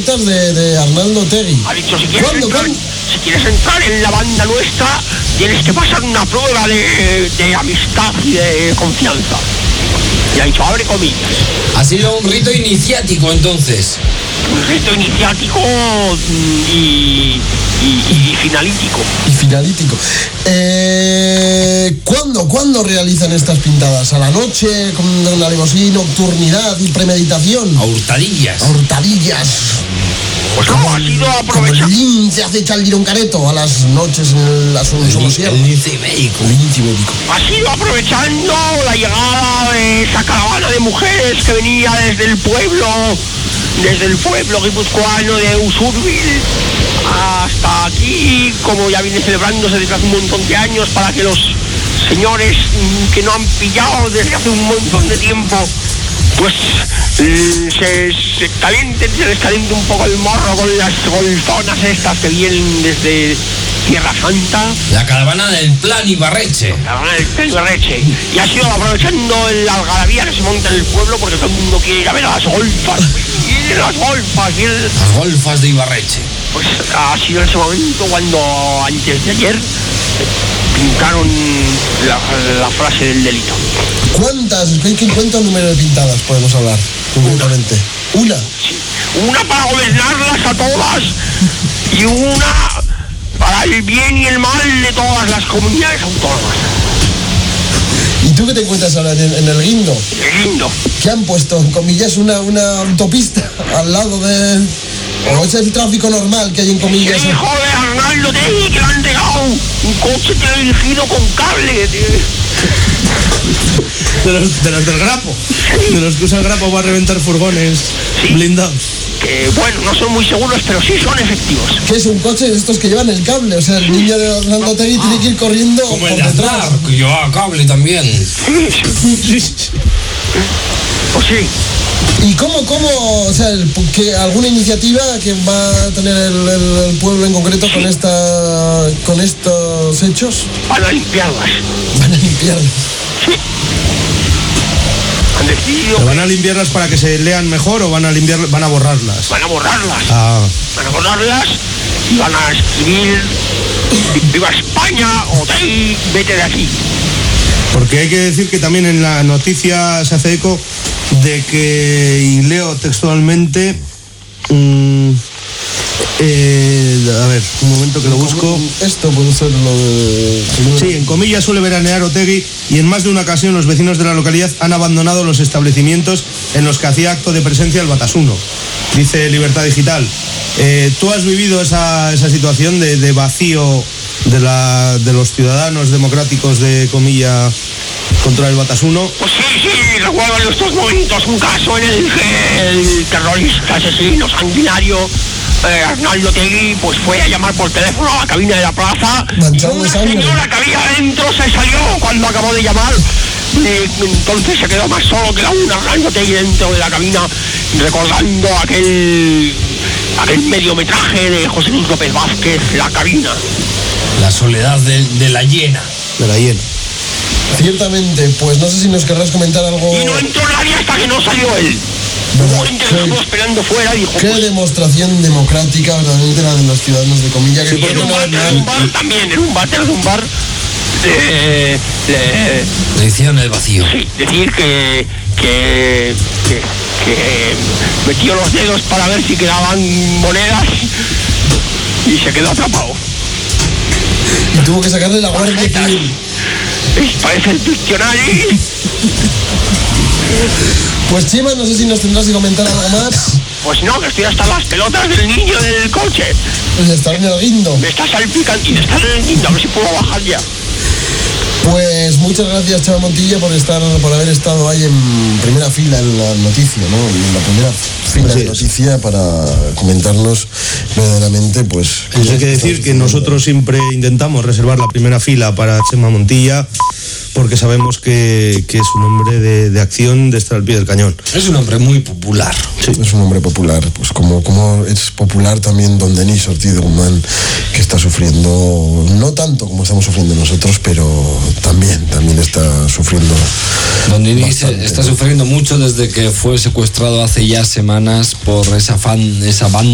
directas de Arnaldo Otegi. Ha dicho, si quieres entrar en la banda nuestra, tienes que pasar una prueba de amistad y de confianza. Y ha dicho, abre comillas. Ha sido un rito iniciático, entonces. Un rito iniciático y finalítico. ¿Cuándo realizan estas pintadas? ¿A la noche, con una alevosía, nocturnidad y premeditación? A hurtadillas. Pues no, ha sido aprovechado. Como el lince hace Chaldirón Careto a las noches en la Somosierra. El lince ibérico. Ha sido aprovechando la llegada de esa caravana de mujeres que venía desde el pueblo guipuzcoano de Usurbil hasta aquí, como ya viene celebrándose desde hace un montón de años, para que los señores que no han pillado desde hace un montón de tiempo, pues se les caliente un poco el morro con las golzonas estas que vienen desde Tierra Santa. La caravana del Plan Ibarretxe. Y ha sido aprovechando la algarabía que se monta en el pueblo, porque todo el mundo quiere ir a ver a las golfas. Las golfas de Ibarretxe. Pues ha sido ese momento cuando antes de ayer pintaron la frase del delito. ¿Cuántos números de pintadas podemos hablar concretamente? ¿Una? Sí. Una para gobernarlas a todas y una para el bien y el mal de todas las comunidades autónomas. ¿Y tú qué te encuentras ahora en el Guindo? El Guindo. ¿Qué han puesto, en comillas, una autopista al lado de...? ¿O es el tráfico normal que hay en comillas? Sí, joder, Arnaldo Otegi, que le han entregado un coche dirigido con cable, tío. De los del Grapo. De los que usa el Grapo para reventar furgones blindados. Que bueno, no son muy seguros, pero sí son efectivos. ¿Qué es un coche de estos que llevan el cable? O sea, el niño de Arnaldo Otegi tiene que ir corriendo como el de detrás. Aznar, que llevaba cable también. Pues sí. ¿Y cómo, o sea, que alguna iniciativa que va a tener el pueblo en concreto con estos hechos? Van a limpiarlas. Sí. Han decidido. ¿Van a limpiarlas para que se lean mejor o van a borrarlas? Van a borrarlas. Van a borrarlas y van a escribir "Viva España", Otegi, vete de aquí. Porque hay que decir que también en la noticia se hace eco de que, y leo textualmente, a ver, un momento que lo busco. Esto puede ser lo de... Sí, en comillas suele veranear Otegi y en más de una ocasión los vecinos de la localidad han abandonado los establecimientos en los que hacía acto de presencia el Batasuna, dice Libertad Digital. ¿Tú has vivido esa situación de vacío de los ciudadanos democráticos de comilla contra el Batasuna? Pues sí, recuerdo en estos momentos un caso en el que el terrorista asesino sanguinario Arnaldo Otegi pues fue a llamar por teléfono a la cabina de la plaza. Y una señora que había adentro se salió cuando acabó de llamar. Entonces se quedó más solo que Arnaldo Otegi dentro de la cabina, recordando aquel mediometraje de José Luis López Vázquez, La cabina. La soledad de la hiena. Ciertamente, pues no sé si nos querrás comentar algo. Y no entró nadie hasta que no salió él. Hubo gente que estuvo esperando fuera y dijo... Qué demostración democrática verdaderamente la de los ciudadanos de comilla. Sí, que en un bar también, en un bar le hicieron el vacío. Sí, decir que metió los dedos para ver si quedaban monedas y se quedó atrapado. Y tuvo que sacarle la guardia civil. Parece el diccionario. Pues Chema, no sé si nos tendrás que comentar algo más. Pues no, que estoy hasta las pelotas del niño del coche. Pues está en el Guindo. Me está salpicando y me está en el Guindo, a ver si puedo bajar ya. Pues muchas gracias, Chema Montilla, por haber estado ahí en primera fila en la noticia, ¿no? En la primera fila de noticia para comentarnos verdaderamente, pues... Pues hay que decir que nosotros siempre intentamos reservar la primera fila para Chema Montilla, porque sabemos que es un hombre de acción de estar al pie del cañón. Es un hombre muy popular. Sí, es un hombre popular, pues como es popular también don Denis Ortiz de Guzmán, que está sufriendo, no tanto como estamos sufriendo nosotros, pero también está sufriendo. Don Denis está sufriendo mucho desde que fue secuestrado hace ya semanas por esa banda